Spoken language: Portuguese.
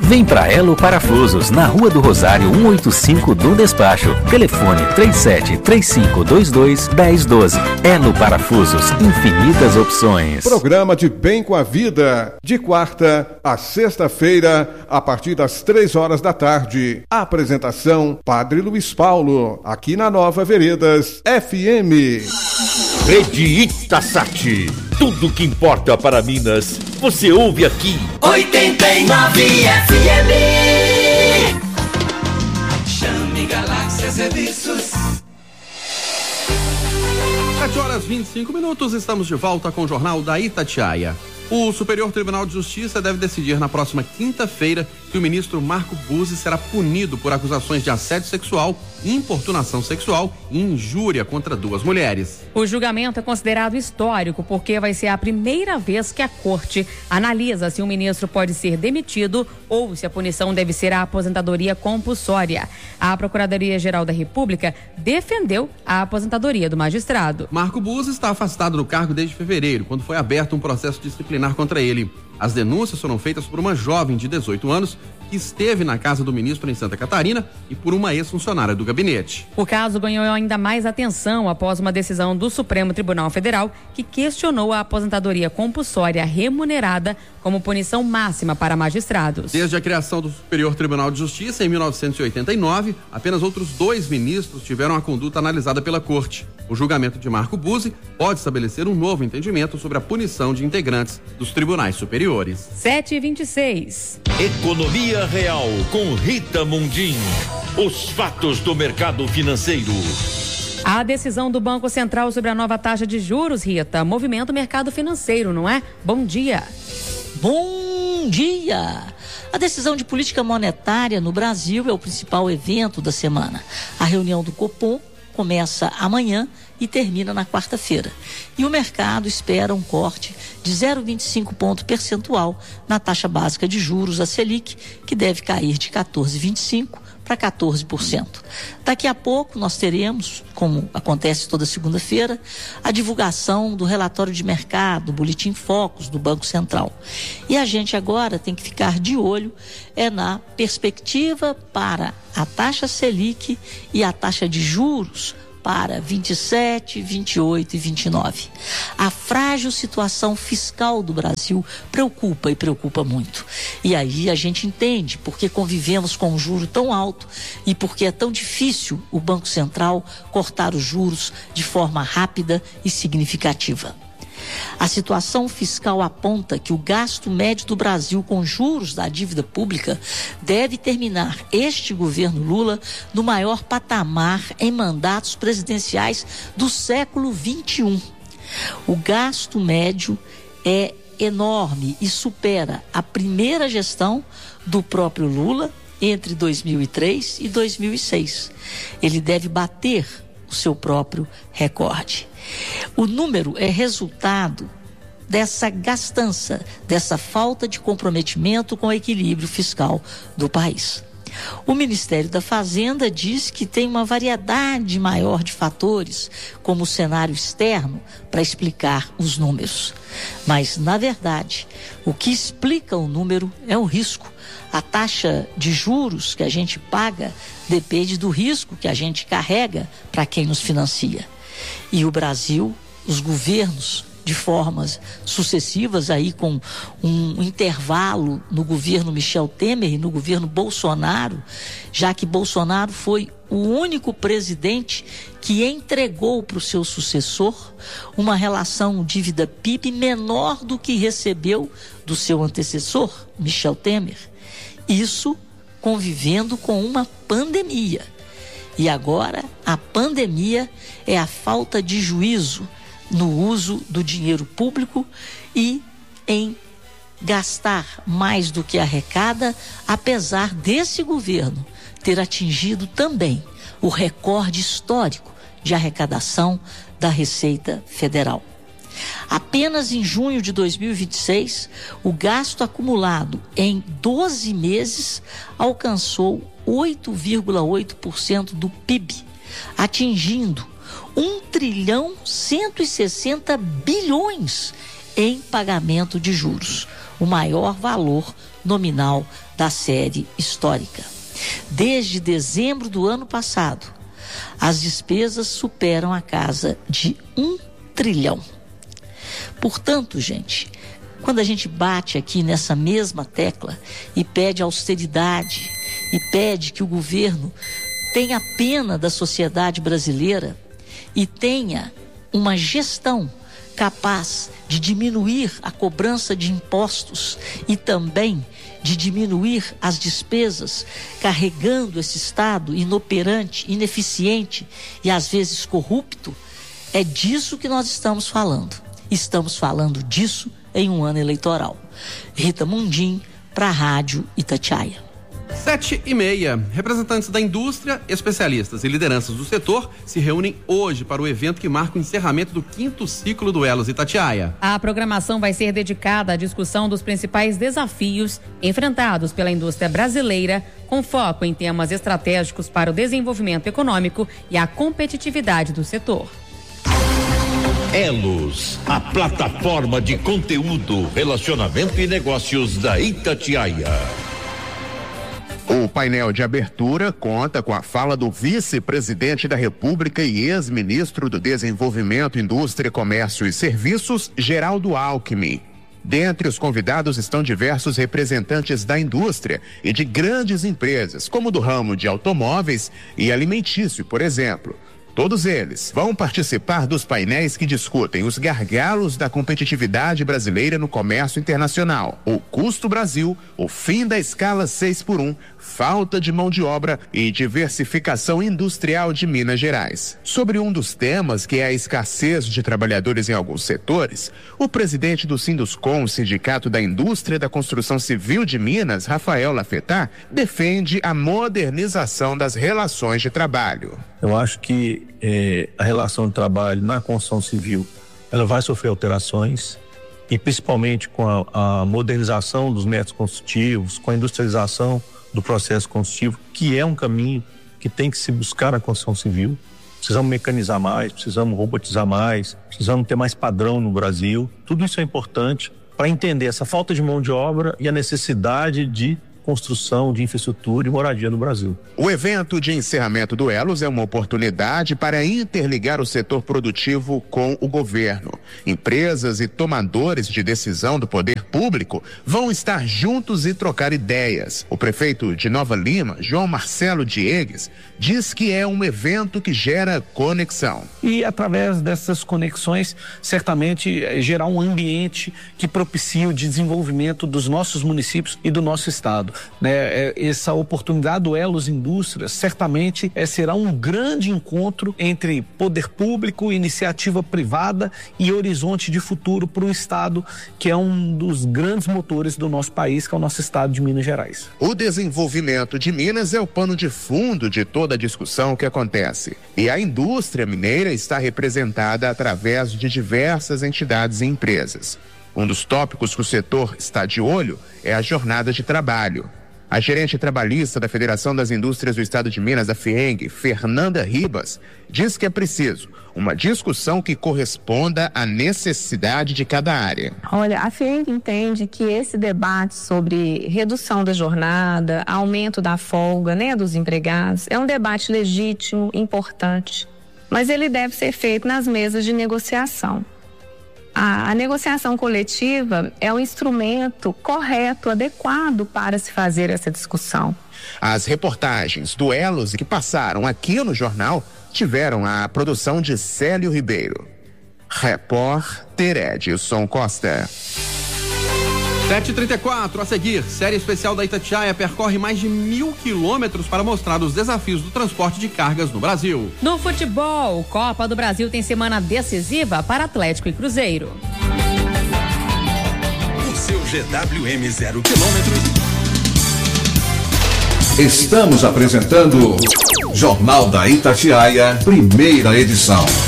Vem pra Elo Parafusos, na Rua do Rosário 185 do Despacho. Telefone 3735221012. Elo Parafusos, infinitas opções. Programa de Bem com a Vida, de quarta a sexta-feira, a partir das 3 horas da tarde. Apresentação, Padre Luiz Paulo, aqui na Nova Veredas FM. Rede Itasati, tudo que importa para Minas, você ouve aqui. 89 FM. Chame Galáxia Serviços. 7h25, estamos de volta com o Jornal da Itatiaia. O Superior Tribunal de Justiça deve decidir na próxima quinta-feira que o ministro Marco Buzzi será punido por acusações de assédio sexual, importunação sexual e injúria contra 2 mulheres. O julgamento é considerado histórico porque vai ser a primeira vez que a Corte analisa se o ministro pode ser demitido ou se a punição deve ser a aposentadoria compulsória. A Procuradoria-Geral da República defendeu a aposentadoria do magistrado. Marco Buzzi está afastado do cargo desde fevereiro, quando foi aberto um processo disciplinar contra ele. As denúncias foram feitas por uma jovem de 18 anos que esteve na casa do ministro em Santa Catarina e por uma ex-funcionária do gabinete. O caso ganhou ainda mais atenção após uma decisão do Supremo Tribunal Federal que questionou a aposentadoria compulsória remunerada como punição máxima para magistrados. Desde a criação do Superior Tribunal de Justiça em 1989, apenas outros 2 ministros tiveram a conduta analisada pela Corte. O julgamento de Marco Buzzi pode estabelecer um novo entendimento sobre a punição de integrantes dos tribunais superiores. 7h26. Economia Real com Rita Mundim. Os fatos do mercado financeiro. A decisão do Banco Central sobre a nova taxa de juros, Rita, movimenta o mercado financeiro, não é? Bom dia. Bom dia! A decisão de política monetária no Brasil é o principal evento da semana. A reunião do Copom começa amanhã e termina na quarta-feira. E o mercado espera um corte de 0,25 ponto percentual na taxa básica de juros, a Selic, que deve cair de 14,25% para 14%. Daqui a pouco nós teremos, como acontece toda segunda-feira, a divulgação do relatório de mercado, do Boletim Focus do Banco Central. E a gente agora tem que ficar de olho na perspectiva para a taxa Selic e a taxa de juros para 27, 28 e 29. A frágil situação fiscal do Brasil preocupa e preocupa muito. E aí a gente entende porque convivemos com um juro tão alto e porque é tão difícil o Banco Central cortar os juros de forma rápida e significativa. A situação fiscal aponta que o gasto médio do Brasil com juros da dívida pública deve terminar este governo Lula no maior patamar em mandatos presidenciais do século XXI. O gasto médio é enorme e supera a primeira gestão do próprio Lula entre 2003 e 2006. Ele deve bater o seu próprio recorde. O número é resultado dessa gastança, dessa falta de comprometimento com o equilíbrio fiscal do país. O Ministério da Fazenda diz que tem uma variedade maior de fatores, como o cenário externo, para explicar os números. Mas, na verdade, o que explica o número é o risco. A taxa de juros que a gente paga depende do risco que a gente carrega para quem nos financia. E o Brasil, os governos, de formas sucessivas, aí com um intervalo no governo Michel Temer e no governo Bolsonaro, já que Bolsonaro foi o único presidente que entregou para o seu sucessor uma relação dívida-PIB menor do que recebeu do seu antecessor, Michel Temer. Isso convivendo com uma pandemia. E agora a pandemia é a falta de juízo no uso do dinheiro público e em gastar mais do que arrecada, apesar desse governo ter atingido também o recorde histórico de arrecadação da Receita Federal. Apenas em junho de 2026, o gasto acumulado em 12 meses alcançou 8,8% do PIB, atingindo 1,160 trilhão em pagamento de juros. o maior valor nominal da série histórica. Desde dezembro do ano passado, as despesas superam a casa de 1 trilhão. Portanto, gente, quando a gente bate aqui nessa mesma tecla e pede austeridade e pede que o governo tenha pena da sociedade brasileira e tenha uma gestão capaz de diminuir a cobrança de impostos e também de diminuir as despesas, carregando esse Estado inoperante, ineficiente e às vezes corrupto, é disso que nós estamos falando. Estamos falando disso em um ano eleitoral. Rita Mundim, para a Rádio Itatiaia. 7h30. Representantes da indústria, especialistas e lideranças do setor se reúnem hoje para o evento que marca o encerramento do 5º ciclo do Elos Itatiaia. A programação vai ser dedicada à discussão dos principais desafios enfrentados pela indústria brasileira, com foco em temas estratégicos para o desenvolvimento econômico e a competitividade do setor. Elos, a plataforma de conteúdo, relacionamento e negócios da Itatiaia. O painel de abertura conta com a fala do vice-presidente da República e ex-ministro do Desenvolvimento, Indústria, Comércio e Serviços, Geraldo Alckmin. Dentre os convidados estão diversos representantes da indústria e de grandes empresas, como do ramo de automóveis e alimentício, por exemplo. Todos eles vão participar dos painéis que discutem os gargalos da competitividade brasileira no comércio internacional, o custo Brasil, o fim da escala 6x1, falta de mão de obra e diversificação industrial de Minas Gerais. Sobre um dos temas, que é a escassez de trabalhadores em alguns setores, o presidente do Sinduscom, Sindicato da Indústria da Construção Civil de Minas, Rafael Lafetá, defende a modernização das relações de trabalho. Eu acho que a relação de trabalho na construção civil, ela vai sofrer alterações, e principalmente com a modernização dos métodos construtivos, com a industrialização do processo construtivo, que é um caminho que tem que se buscar na construção civil. Precisamos mecanizar mais, precisamos robotizar mais, precisamos ter mais padrão no Brasil. Tudo isso é importante para entender essa falta de mão de obra e a necessidade de construção de infraestrutura e moradia no Brasil. O evento de encerramento do Elos é uma oportunidade para interligar o setor produtivo com o governo. Empresas e tomadores de decisão do poder público vão estar juntos e trocar ideias. O prefeito de Nova Lima, João Marcelo Diegues, diz que é um evento que gera conexão. E através dessas conexões, certamente gerar um ambiente que propicie o desenvolvimento dos nossos municípios e do nosso estado. Essa oportunidade do Elos Indústrias certamente será um grande encontro entre poder público, iniciativa privada e horizonte de futuro para o estado, que é um dos grandes motores do nosso país, que é o nosso estado de Minas Gerais. O desenvolvimento de Minas é o pano de fundo de toda a discussão que acontece. E a indústria mineira está representada através de diversas entidades e empresas. Um dos tópicos que o setor está de olho é a jornada de trabalho. A gerente trabalhista da Federação das Indústrias do Estado de Minas, a FIENG, Fernanda Ribas, diz que é preciso uma discussão que corresponda à necessidade de cada área. Olha, a FIENG entende que esse debate sobre redução da jornada, aumento da folga, dos empregados, é um debate legítimo, importante, mas ele deve ser feito nas mesas de negociação. A negociação coletiva é o instrumento correto, adequado para se fazer essa discussão. As reportagens do Elos que passaram aqui no jornal tiveram a produção de Célio Ribeiro. Repórter Edson Costa. 7h34, a seguir, série especial da Itatiaia percorre mais de 1.000 quilômetros para mostrar os desafios do transporte de cargas no Brasil. No futebol, Copa do Brasil tem semana decisiva para Atlético e Cruzeiro. O seu GWM 0 km. Estamos apresentando Jornal da Itatiaia, primeira edição.